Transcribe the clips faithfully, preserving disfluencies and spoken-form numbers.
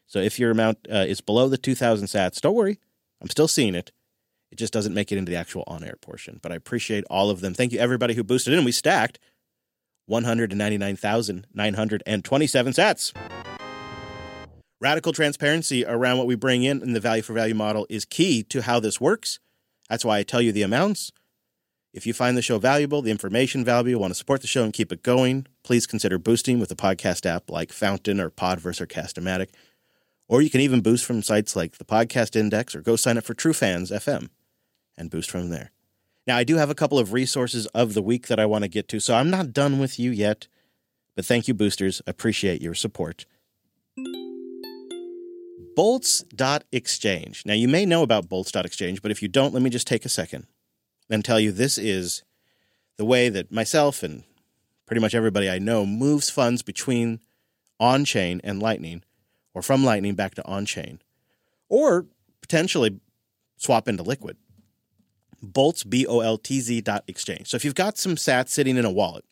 So if your amount uh, is below the two thousand sats, don't worry. I'm still seeing it. It just doesn't make it into the actual on-air portion. But I appreciate all of them. Thank you, everybody who boosted in. We stacked one hundred ninety-nine thousand nine hundred twenty-seven sats. Radical transparency around what we bring in in the value for value model is key to how this works. That's why I tell you the amounts. If you find the show valuable, the information valuable, want to support the show and keep it going, please consider boosting with a podcast app like Fountain or Podverse or Cast-O-Matic. Or you can even boost from sites like the Podcast Index or go sign up for True Fans F M and boost from there. Now, I do have a couple of resources of the week that I want to get to, so I'm not done with you yet. But thank you, boosters. Appreciate your support. Bolts dot exchange. Now, you may know about Bolts dot exchange, but if you don't, let me just take a second and tell you this is the way that myself and pretty much everybody I know moves funds between on-chain and Lightning, or from Lightning back to on-chain, or potentially swap into Liquid. Bolts, B O L T Z dot exchange. So if you've got some sats sitting in a wallet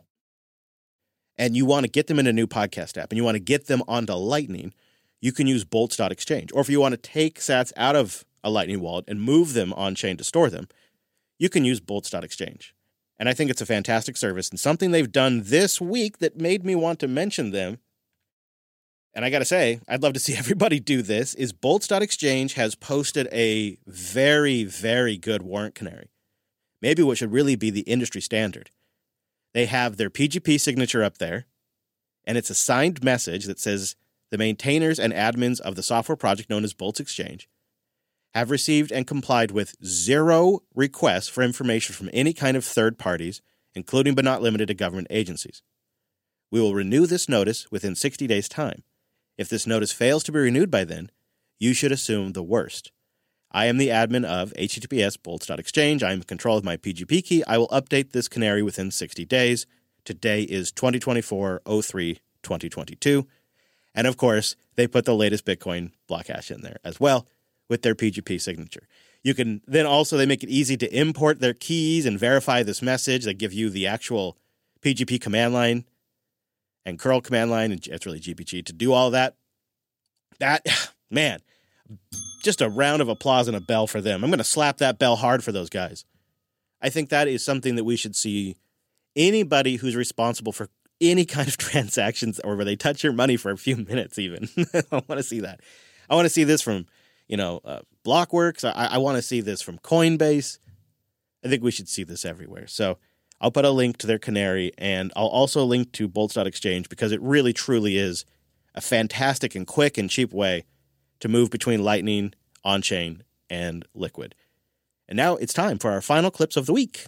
and you want to get them in a new podcast app and you want to get them onto Lightning, you can use Bolts dot exchange. Or if you want to take sats out of a Lightning wallet and move them on-chain to store them, you can use Bolts dot exchange. And I think it's a fantastic service and something they've done this week that made me want to mention them. And I got to say, I'd love to see everybody do this, is Bolts dot exchange has posted a very, very good warrant canary. Maybe what should really be the industry standard. They have their P G P signature up there, and it's a signed message that says, the maintainers and admins of the software project known as Bolts Exchange have received and complied with zero requests for information from any kind of third parties, including but not limited to government agencies. We will renew this notice within sixty days' time. If this notice fails to be renewed by then, you should assume the worst. I am the admin of H T T P S Bolts dot exchange. I am in control of my P G P key. I will update this canary within sixty days. Today is twenty twenty-four oh three twenty twenty-two. And of course, they put the latest Bitcoin block hash in there as well with their P G P signature. You can then also, they make it easy to import their keys and verify this message. They give you the actual P G P command line and curl command line, and it's really G P G to do all that. That, man, just a round of applause and a bell for them. I'm going to slap that bell hard for those guys. I think that is something that we should see anybody who's responsible for any kind of transactions or where they touch your money for a few minutes even. I want to see that. I want to see this from, you know, uh, Blockworks. I, I want to see this from Coinbase. I think we should see this everywhere. So I'll put a link to their canary, and I'll also link to Bolts dot exchange because it really, truly is a fantastic and quick and cheap way to move between Lightning, on-chain, and Liquid. And now it's time for our final clips of the week.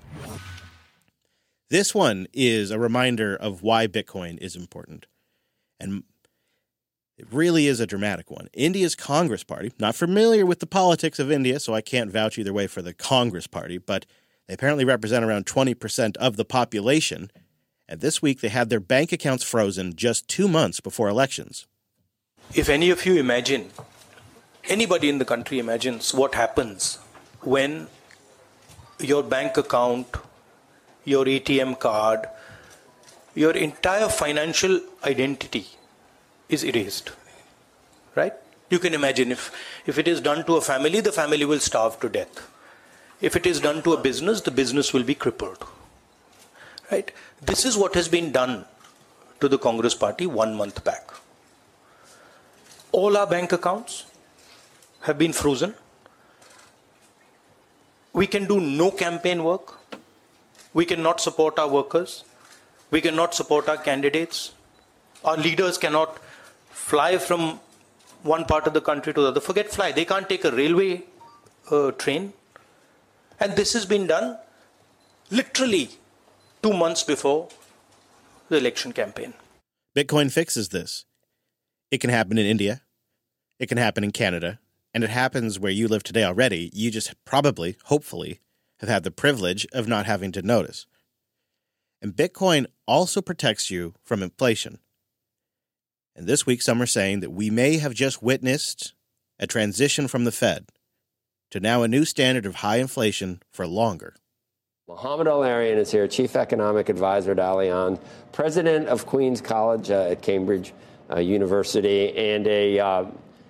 This one is a reminder of why Bitcoin is important. And it really is a dramatic one. India's Congress Party, not familiar with the politics of India, so I can't vouch either way for the Congress Party, but they apparently represent around twenty percent of the population. And this week they had their bank accounts frozen just two months before elections. If any of you imagine, anybody in the country imagines what happens when your bank account, your A T M card, your entire financial identity is erased, right? You can imagine if, if it is done to a family, the family will starve to death. If it is done to a business, the business will be crippled, right? This is what has been done to the Congress Party one month back. All our bank accounts have been frozen. We can do no campaign work. We cannot support our workers. We cannot support our candidates. Our leaders cannot fly from one part of the country to the other. Forget fly. They can't take a railway uh, train. And this has been done literally two months before the election campaign. Bitcoin fixes this. It can happen in India. It can happen in Canada. And it happens where you live today already. You just probably, hopefully, have had the privilege of not having to notice. And Bitcoin also protects you from inflation. And this week, some are saying that we may have just witnessed a transition from the Fed to now a new standard of high inflation for longer. Mohamed Al-Arian is here, Chief Economic Advisor at Allianz, President of Queens College uh, at Cambridge uh, University, and a uh,